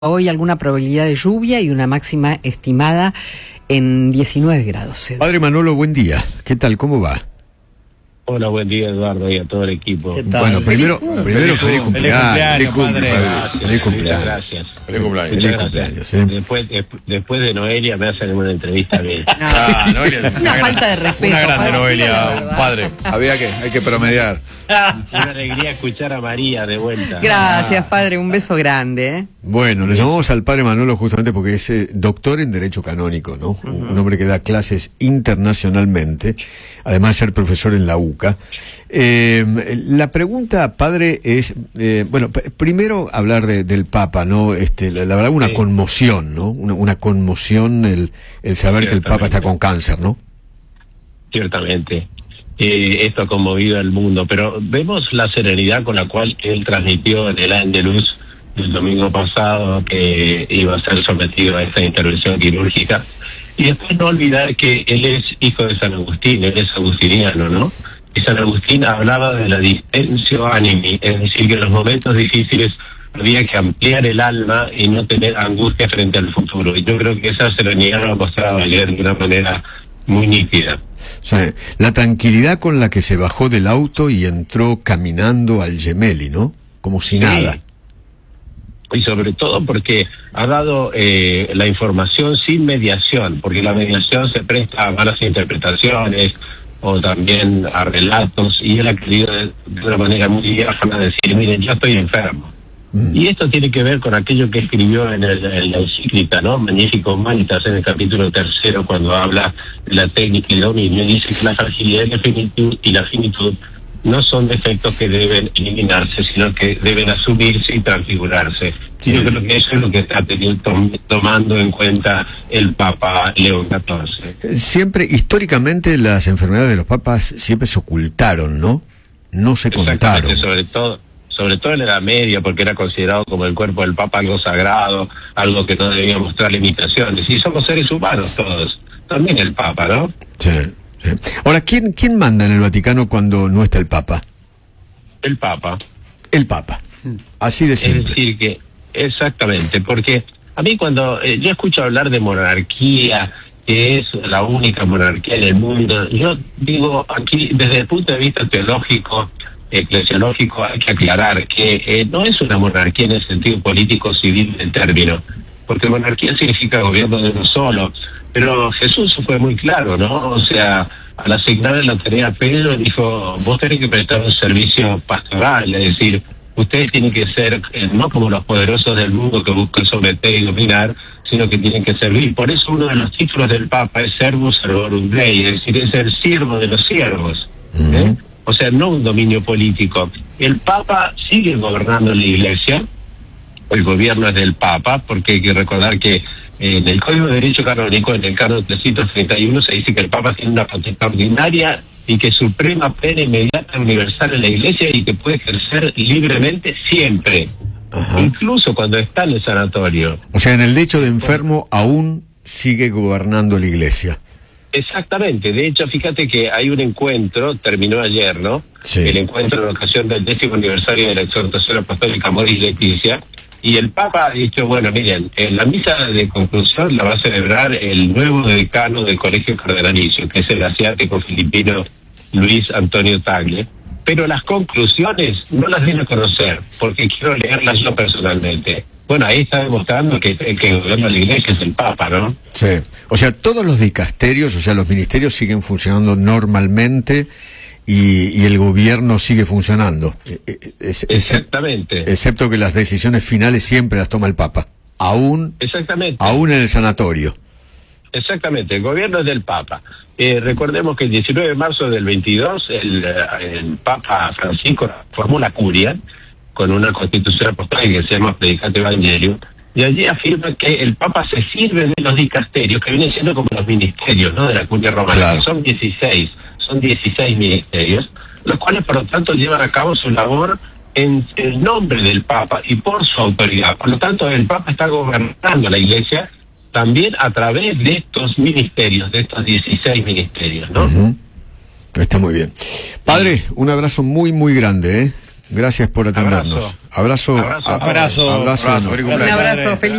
Hoy alguna probabilidad de lluvia y una máxima estimada en 19 grados. Padre Manolo, buen día. ¿Qué tal? ¿Cómo va? Hola, buen día, Eduardo, y a todo el equipo. Bueno, primero feliz cumpleaños, padre. Feliz cumpleaños. Gracias. Feliz cumpleaños. Muchas Feliz gracias. cumpleaños, Después de Noelia me hacen una entrevista a mí. Noelia, Una falta de respeto. Una grande padre, Noelia, padre. hay que promediar. Una alegría escuchar a María de vuelta. Gracias, padre, un beso grande, ¿eh? Bueno, le llamamos al padre Manolo justamente porque es doctor en Derecho Canónico, ¿no? Un hombre que da clases internacionalmente, además de ser profesor en la UCA. La pregunta, padre, es, primero hablar del Papa, ¿no? La verdad, una conmoción, ¿no? Una conmoción el saber que el Papa está con cáncer, ¿no? Ciertamente. Esto ha conmovido al mundo, pero vemos la serenidad con la cual él transmitió en el Andaluz el domingo pasado que iba a ser sometido a esta intervención quirúrgica. Y después no olvidar que él es hijo de San Agustín, él es agustiniano, ¿no? Y San Agustín hablaba de la distensio animi, es decir, que en los momentos difíciles había que ampliar el alma y no tener angustia frente al futuro. Y yo creo que esa serenidad lo mostraba ayer de una manera muy nítida. O sea, la tranquilidad con la que se bajó del auto y entró caminando al Gemelli, ¿no? Como si nada. Y sobre todo porque ha dado la información sin mediación, porque la mediación se presta a malas interpretaciones o también a relatos, y él ha querido de una manera muy diáfana decir, miren, yo estoy enfermo. Y esto tiene que ver con aquello que escribió en la encíclica, ¿no? Magnificat Humanitas, en el capítulo 3, cuando habla de la técnica y dominio, dice que la fragilidad y la finitud no son defectos que deben eliminarse, sino que deben asumirse y transfigurarse. Sí. Yo creo que eso es lo que está tomando en cuenta el Papa León XIV. Siempre, históricamente, las enfermedades de los papas siempre se ocultaron, ¿no? No se contaron. Sobre todo en la Edad Media, porque era considerado como el cuerpo del Papa algo sagrado, algo que no debía mostrar limitaciones. Y somos seres humanos todos, también el Papa, ¿no? Sí. Ahora, ¿quién manda en el Vaticano cuando no está el Papa? El Papa. El Papa. Así de simple. Es decir que, exactamente, porque a mí cuando yo escucho hablar de monarquía, que es la única monarquía en el mundo, yo digo aquí, desde el punto de vista teológico, eclesiológico, hay que aclarar que no es una monarquía en el sentido político civil del término, porque monarquía significa gobierno de uno solo, pero Jesús fue muy claro, ¿no? O sea, al asignarle la tarea a Pedro, dijo, vos tenés que prestar un servicio pastoral, es decir, ustedes tienen que ser no como los poderosos del mundo que buscan someter y dominar, sino que tienen que servir. Por eso uno de los títulos del Papa es Servus Servorum Dei, es decir, es el siervo de los siervos, ¿eh? O sea, no un dominio político. El Papa sigue gobernando la Iglesia, el gobierno es del Papa, porque hay que recordar que en el Código de Derecho Canónico, en el canon 331, se dice que el Papa tiene una potestad ordinaria y que es suprema, plena, inmediata, universal en la Iglesia y que puede ejercer libremente siempre, incluso cuando está en el sanatorio. O sea, en el lecho de enfermo aún sigue gobernando la Iglesia. Exactamente, de hecho, fíjate que hay un encuentro, terminó ayer, ¿no? Sí. El encuentro en ocasión del 10º aniversario de la exhortación apostólica Amoris Laetitia, y el Papa ha dicho, bueno, miren, en la misa de conclusión la va a celebrar el nuevo decano del Colegio Cardenalicio, que es el asiático filipino Luis Antonio Tagle, pero las conclusiones no las viene a conocer, porque quiero leerlas yo personalmente. Bueno, ahí está demostrando que el que gobierna la Iglesia es el Papa, ¿no? Sí. O sea, todos los dicasterios, o sea, los ministerios siguen funcionando normalmente y el gobierno sigue funcionando. Exactamente. Excepto que las decisiones finales siempre las toma el Papa. Aún en el sanatorio. Exactamente, el gobierno es del Papa. Recordemos que el 19 de marzo del 22 el Papa Francisco formó la curia con una constitución apostólica que se llama Predicate Evangelium, y allí afirma que el Papa se sirve de los dicasterios, que vienen siendo como los ministerios, ¿no?, de la curia romana. Claro. Son 16 ministerios, los cuales por lo tanto llevan a cabo su labor en el nombre del Papa y por su autoridad. Por lo tanto, el Papa está gobernando la Iglesia también a través de estos ministerios, de estos 16 ministerios, ¿no? Está muy bien. Padre, un abrazo muy, muy grande, ¿eh? Gracias por atendernos. Abrazo. Abrazo. Abrazo. Feliz Un abrazo, feliz